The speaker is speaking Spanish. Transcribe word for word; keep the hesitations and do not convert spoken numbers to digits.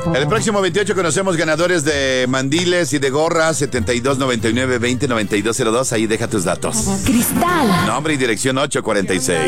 El próximo veintiocho conocemos ganadores de mandiles y de gorras. setenta y dos noventa y nueve veinte noventa y dos cero dos. Ahí deja tus datos. Cristal. Nombre y dirección ocho cuarenta y seis.